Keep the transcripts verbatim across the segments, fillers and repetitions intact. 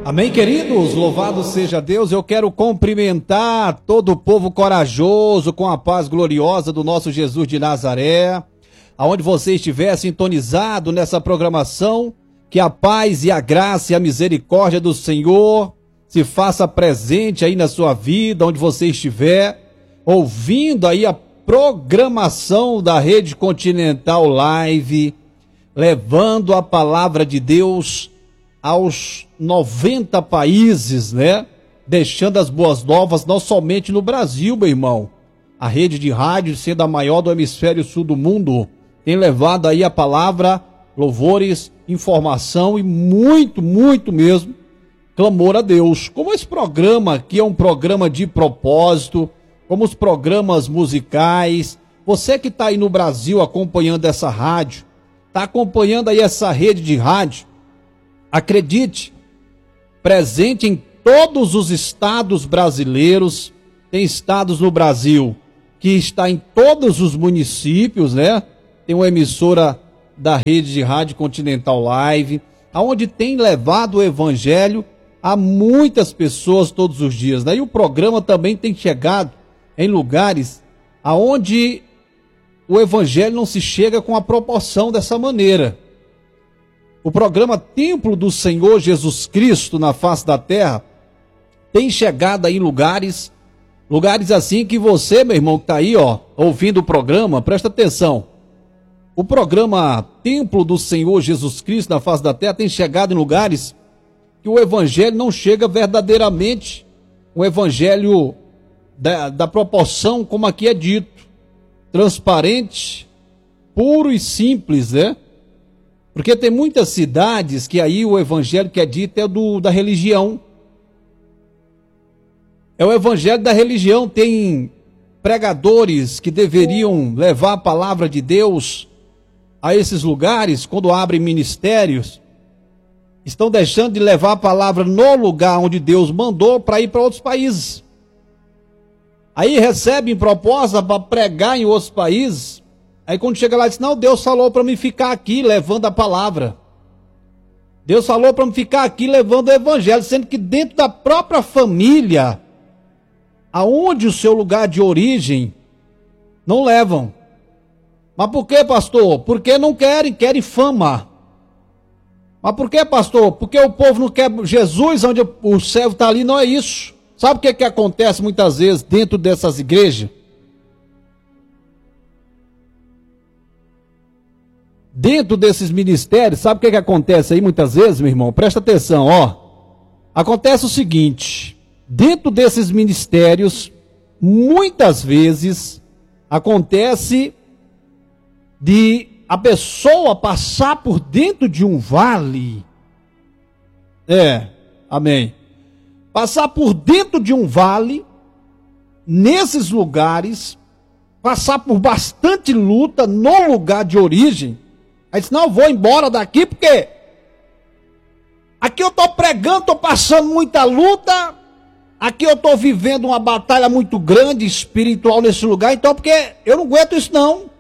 Amém, queridos? Louvado seja Deus. Eu quero cumprimentar todo o povo corajoso com a paz gloriosa do nosso Jesus de Nazaré. Aonde você estiver sintonizado nessa programação, que a paz e a graça e a misericórdia do Senhor se faça presente aí na sua vida, onde você estiver, ouvindo aí a programação da Rede Continental Live, levando a palavra de Deus aos noventa países, né? Deixando as boas novas, não somente no Brasil, meu irmão. A rede de rádio, sendo a maior do hemisfério sul do mundo, tem levado aí a palavra, louvores, informação e muito, muito mesmo, clamor a Deus. Como esse programa aqui é um programa de propósito, como os programas musicais, você que está aí no Brasil acompanhando essa rádio, está acompanhando aí essa rede de rádio, acredite, presente em todos os estados brasileiros, tem estados no Brasil que está em todos os municípios, né? Tem uma emissora da rede de rádio Continental Live, aonde tem levado o evangelho a muitas pessoas todos os dias, né? E o programa também tem chegado em lugares aonde o evangelho não se chega com a proporção dessa maneira. O programa Templo do Senhor Jesus Cristo na face da terra tem chegado aí em lugares, lugares assim que você, meu irmão, que está aí, ó, ouvindo o programa, presta atenção. O programa Templo do Senhor Jesus Cristo na face da terra tem chegado em lugares que o evangelho não chega verdadeiramente, o evangelho da, da proporção como aqui é dito, transparente, puro e simples, né? Porque tem muitas cidades que aí o evangelho que é dito é do, da religião. É o evangelho da religião. Tem pregadores que deveriam levar a palavra de Deus a esses lugares, quando abrem ministérios, estão deixando de levar a palavra no lugar onde Deus mandou para ir para outros países. Aí recebem proposta para pregar em outros países. Aí quando chega lá, diz, não, Deus falou para mim ficar aqui levando a palavra. Deus falou para mim ficar aqui levando o evangelho, sendo que dentro da própria família, aonde o seu lugar de origem, não levam. Mas por que, pastor? Porque não querem, querem fama. Mas por que, pastor? Porque o povo não quer Jesus, onde o servo está ali, não é isso. Sabe o que, que acontece muitas vezes dentro dessas igrejas? Dentro desses ministérios, sabe o que, que acontece aí muitas vezes, meu irmão? Presta atenção, ó. Acontece o seguinte, dentro desses ministérios, muitas vezes, acontece de a pessoa passar por dentro de um vale. É, amém. Passar por dentro de um vale, nesses lugares, passar por bastante luta no lugar de origem. Aí disse, não, eu vou embora daqui porque aqui eu estou pregando, estou passando muita luta, aqui eu estou vivendo uma batalha muito grande, espiritual nesse lugar, então porque eu não aguento isso não.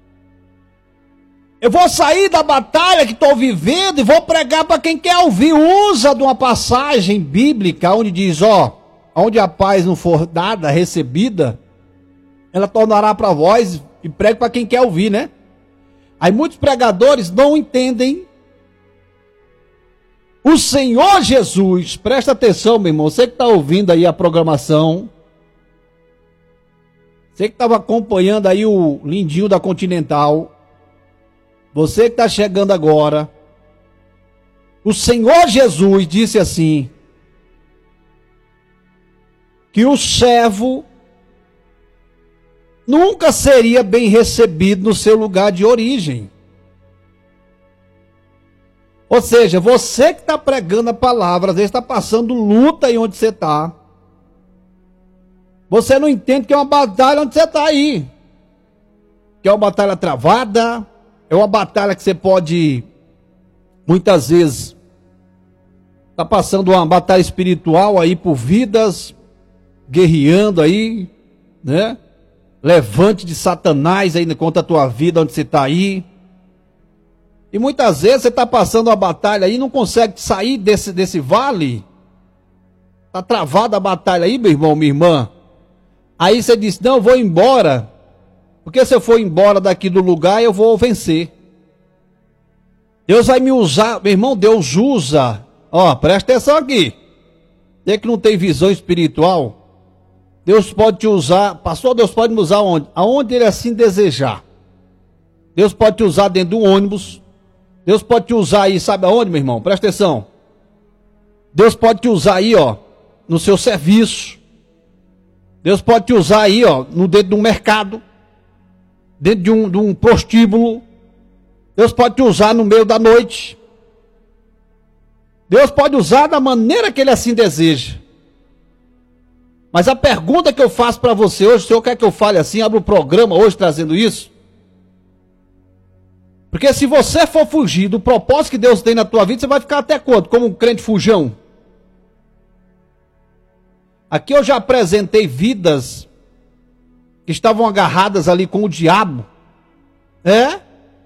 Eu vou sair da batalha que estou vivendo e vou pregar para quem quer ouvir. Usa de uma passagem bíblica onde diz, ó, onde a paz não for dada, recebida, ela tornará para vós, e prega para quem quer ouvir, né? Aí muitos pregadores não entendem o Senhor Jesus. Presta atenção, meu irmão, você que está ouvindo aí a programação, você que estava acompanhando aí o lindinho da Continental, você que está chegando agora, o Senhor Jesus disse assim, que o servo nunca seria bem recebido no seu lugar de origem. Ou seja, você que está pregando a palavra, às vezes está passando luta aí onde você está. Você não entende que é uma batalha onde você está aí. Que é uma batalha travada, é uma batalha que você pode, muitas vezes, está passando uma batalha espiritual aí por vidas, guerreando aí, né? Levante de Satanás aí contra a tua vida, onde você está aí. E muitas vezes você está passando uma batalha aí e não consegue sair desse, desse vale, Tá travada a batalha aí, meu irmão, minha irmã. Aí você diz, não, eu vou embora. Porque se eu for embora daqui do lugar, eu vou vencer. Deus vai me usar, meu irmão, Deus usa. Ó, presta atenção aqui. Você que não tem visão espiritual, Deus pode te usar, pastor, Deus pode me usar onde? Aonde Ele assim desejar. Deus pode te usar dentro do ônibus. Deus pode te usar aí, sabe aonde, meu irmão? Presta atenção. Deus pode te usar aí, ó, no seu serviço. Deus pode te usar aí, ó, no dentro de um mercado, dentro de um, de um prostíbulo. Deus pode te usar no meio da noite. Deus pode usar da maneira que Ele assim deseja. Mas a pergunta que eu faço para você hoje, o senhor quer que eu fale assim, abra o programa hoje trazendo isso? Porque se você for fugir do propósito que Deus tem na tua vida, você vai ficar até quando? Como um crente fujão? Aqui eu já apresentei vidas que estavam agarradas ali com o diabo. É?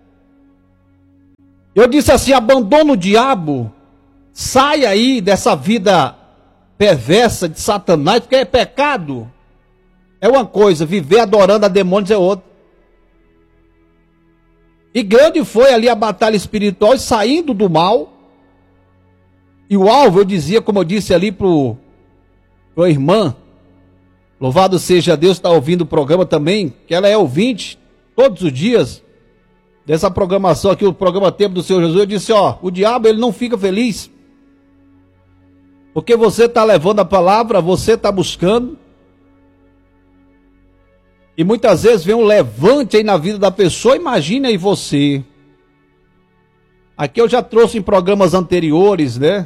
Eu disse assim, abandona o diabo, sai aí dessa vida perversa de Satanás, porque é pecado. É uma coisa, viver adorando a demônios é outra. E grande foi ali a batalha espiritual, saindo do mal. E o alvo, eu dizia, como eu disse ali pro, pro irmã, louvado seja Deus, está ouvindo o programa também, que ela é ouvinte, todos os dias, dessa programação aqui, o programa Tempo do Senhor Jesus. Eu disse, ó, o diabo ele não fica feliz, porque você está levando a palavra, você está buscando, e muitas vezes vem um levante aí na vida da pessoa. Imagina aí você, aqui eu já trouxe em programas anteriores, né,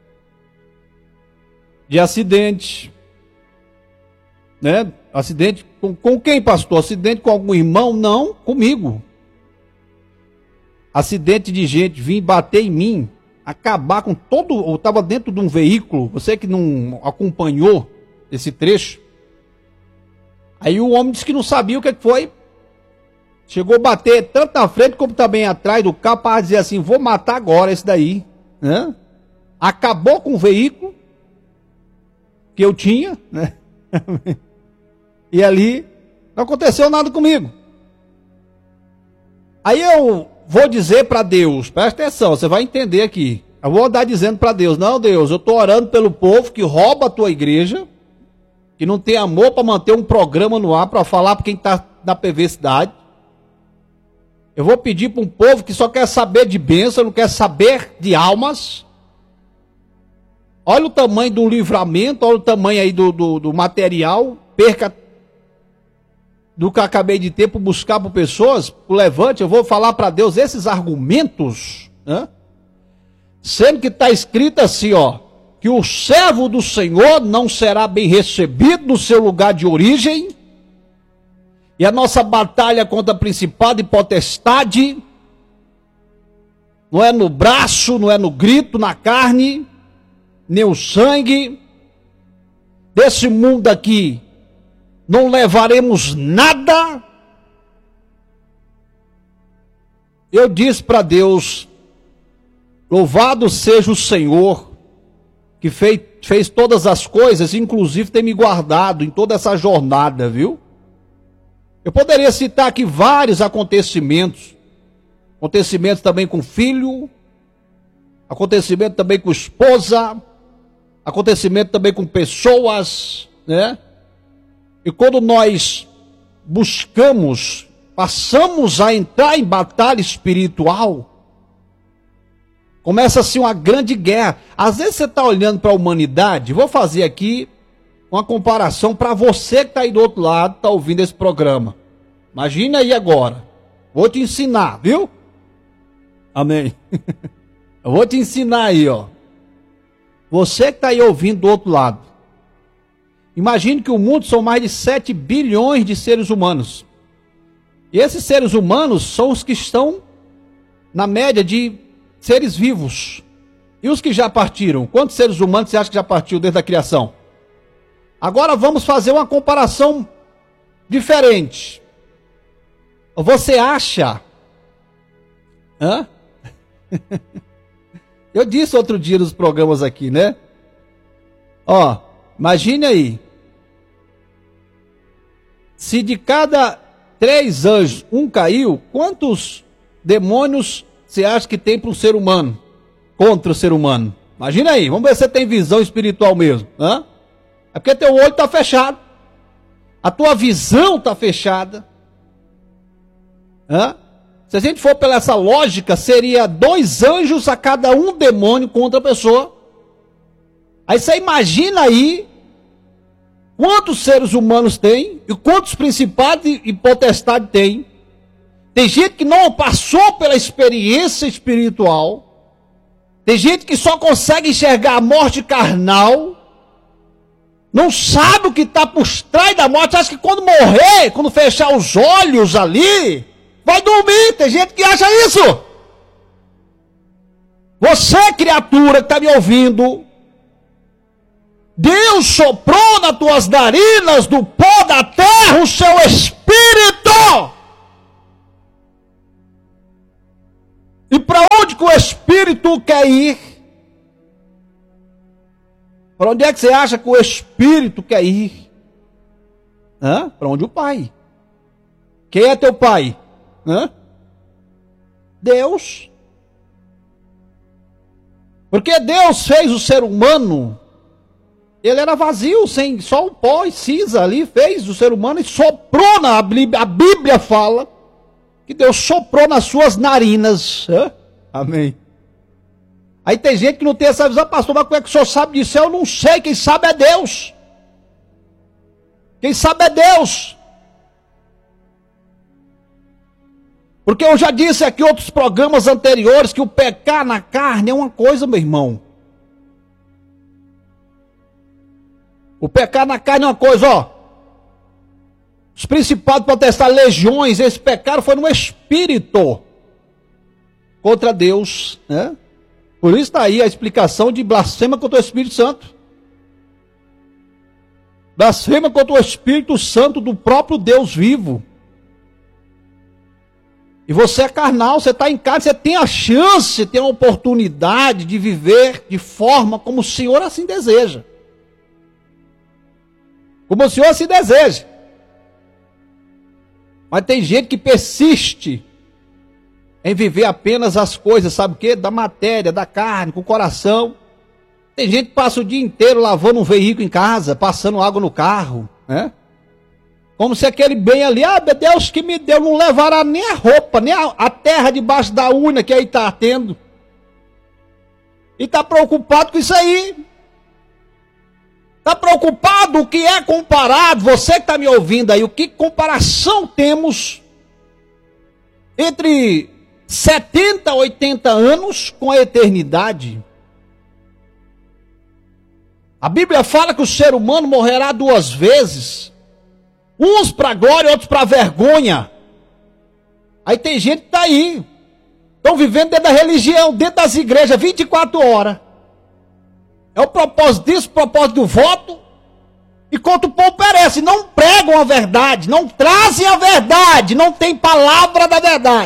de acidente, né, acidente com, com quem, pastor? Acidente com algum irmão? Não, comigo. Acidente de gente vir bater em mim, acabar com todo, eu estava dentro de um veículo, você que não acompanhou esse trecho, aí o homem disse que não sabia o que foi, chegou a bater tanto na frente como também atrás do carro, para dizer assim, vou matar agora esse daí, né? Acabou com o veículo que eu tinha, né? E ali não aconteceu nada comigo. Aí eu vou dizer para Deus, presta atenção, você vai entender aqui. Eu vou andar dizendo para Deus, não Deus, eu estou orando pelo povo que rouba a tua igreja, que não tem amor para manter um programa no ar, para falar para quem está na perversidade. Eu vou pedir para um povo que só quer saber de bênção, não quer saber de almas. Olha o tamanho do livramento, olha o tamanho aí do, do, do material, perca do que eu acabei de ter para buscar por pessoas, por levante. Eu vou falar para Deus esses argumentos, né? Sendo que está escrito assim, ó, que o servo do Senhor não será bem recebido no seu lugar de origem, e a nossa batalha contra principado e potestade não é no braço, não é no grito, na carne, nem o sangue desse mundo aqui. Não levaremos nada. Eu disse para Deus, louvado seja o Senhor, que fez, fez todas as coisas, inclusive tem me guardado em toda essa jornada, viu? Eu poderia citar aqui vários acontecimentos, acontecimentos também com filho, acontecimento também com esposa, acontecimento também com pessoas, né? E quando nós buscamos, passamos a entrar em batalha espiritual, começa-se uma grande guerra. Às vezes você está olhando para a humanidade, vou fazer aqui uma comparação para você que está aí do outro lado, está ouvindo esse programa. Imagina aí agora, vou te ensinar, viu? Amém. Eu vou te ensinar aí, ó. Você que está aí ouvindo do outro lado. Imagine que o mundo são mais de sete bilhões de seres humanos. E esses seres humanos são os que estão na média de seres vivos. E os que já partiram? Quantos seres humanos você acha que já partiu desde a criação? Agora vamos fazer uma comparação diferente. Você acha? Hã? Eu disse outro dia nos programas aqui, né? Ó. imagine aí. Se de cada três anjos um caiu, quantos demônios você acha que tem para o ser humano? Contra o ser humano? Imagina aí, vamos ver se você tem visão espiritual mesmo. Hã? É porque teu olho está fechado. A tua visão está fechada. Hã? Se a gente for pela essa lógica, seria dois anjos a cada um demônio contra a pessoa. Aí você imagina aí quantos seres humanos tem e quantos principados e potestades tem. Tem gente que não passou pela experiência espiritual. Tem gente que só consegue enxergar a morte carnal. Não sabe o que está por trás da morte. Acha que quando morrer, quando fechar os olhos ali, vai dormir. Tem gente que acha isso. Você, criatura que está me ouvindo, Deus soprou nas tuas narinas, do pó da terra, o seu espírito. E para onde que o espírito quer ir? Para onde é que você acha que o espírito quer ir? Hã? Para onde o pai? Quem é teu pai? Hã? Deus. Porque Deus fez o ser humano, ele era vazio, sem só o pó e cinza ali, fez o ser humano e soprou na Bíblia. A Bíblia fala que Deus soprou nas suas narinas. Hã? Amém. Aí tem gente que não tem essa visão. Pastor, mas como é que o senhor sabe disso? Eu não sei, quem sabe é Deus. Quem sabe é Deus. Porque eu já disse aqui em outros programas anteriores que o pecar na carne é uma coisa, meu irmão. O pecar na carne é uma coisa, ó. Os principados potestades, legiões, esse pecado foi no espírito contra Deus, né? Por isso está aí a explicação de blasfema contra o Espírito Santo. Blasfema contra o Espírito Santo do próprio Deus vivo. E você é carnal, você está em casa, você tem a chance, tem a oportunidade de viver de forma como o Senhor assim deseja. Como o Senhor assim deseja. Mas tem gente que persiste em viver apenas as coisas, sabe o quê? Da matéria, da carne, com o coração. Tem gente que passa o dia inteiro lavando um veículo em casa, passando água no carro, né? Como se aquele bem ali, ah, meu Deus que me deu, não levará nem a roupa, nem a, a terra debaixo da unha que aí está tendo. E está preocupado com isso aí. Está preocupado o que é comparado, você que está me ouvindo aí, o que comparação temos entre setenta, oitenta anos com a eternidade? A Bíblia fala que o ser humano morrerá duas vezes, uns para a glória e outros para a vergonha. Aí tem gente que está aí, estão vivendo dentro da religião, dentro das igrejas, vinte e quatro horas. É o propósito disso, o propósito do voto. Enquanto o povo perece, não pregam a verdade, não trazem a verdade, não tem palavra da verdade.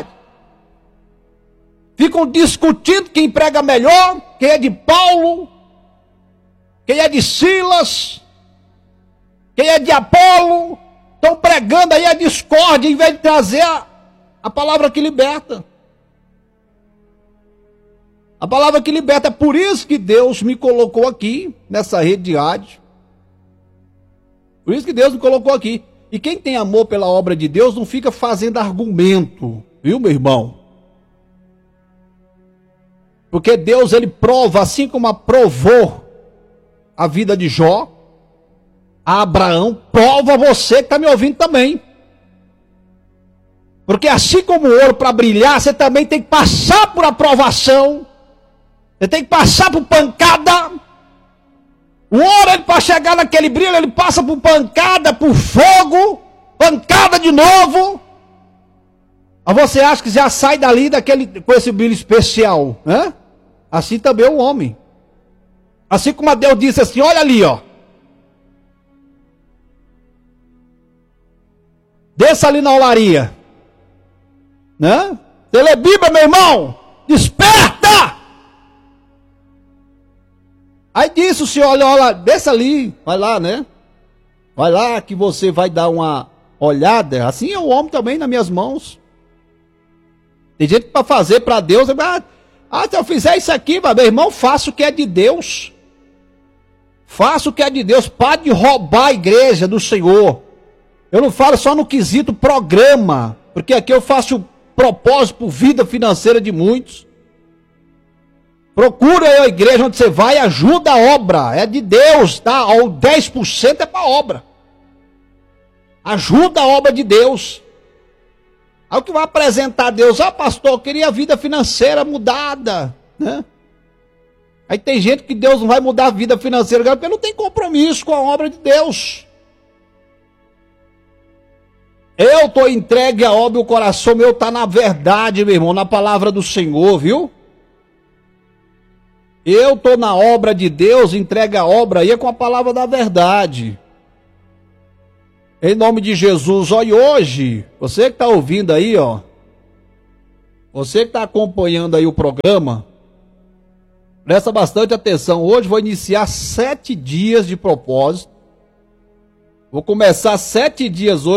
Ficam discutindo quem prega melhor, quem é de Paulo, quem é de Silas, quem é de Apolo. Estão pregando aí a discórdia, em vez de trazer a, a palavra que liberta. A palavra que liberta. É por isso que Deus me colocou aqui, nessa rede de rádio. Por isso que Deus me colocou aqui. E quem tem amor pela obra de Deus não fica fazendo argumento, viu, meu irmão? Porque Deus, ele prova, assim como aprovou a vida de Jó, a Abraão, prova você que está me ouvindo também. Porque assim como o ouro para brilhar, você também tem que passar por aprovação. Você tem que passar por pancada. O ouro, para chegar naquele brilho, ele passa por pancada, por fogo, pancada de novo. Aí você acha que já sai dali daquele, com esse brilho especial, né? Assim também é o homem. Assim como a Deus disse assim, olha ali, ó. Desça ali na olaria. Né? Você lê Bíblia, meu irmão? Desperta! Aí disse o senhor, olha, olha, desça ali, vai lá, né? Vai lá que você vai dar uma olhada. Assim é o homem também nas minhas mãos. Tem gente para fazer para Deus, ah, ah, se eu fizer isso aqui, meu irmão, faça o que é de Deus. Faça o que é de Deus, pare de roubar a igreja do Senhor. Eu não falo só no quesito programa, porque aqui eu faço propósito, vida financeira de muitos. Procura a igreja onde você vai, ajuda a obra, é de Deus, tá? O dez por cento é para a obra. Ajuda a obra de Deus. Aí o que vai apresentar a Deus, ah pastor, eu queria a vida financeira mudada, né? Aí tem gente que Deus não vai mudar a vida financeira, porque não tem compromisso com a obra de Deus. Eu estou entregue à obra e o coração meu está na verdade, meu irmão, na palavra do Senhor, viu? Eu estou na obra de Deus, entregue a obra aí é com a palavra da verdade. Em nome de Jesus, ó, e hoje, você que está ouvindo aí, ó, você que está acompanhando aí o programa, presta bastante atenção. Hoje vou iniciar sete dias de propósito. Vou começar sete dias hoje.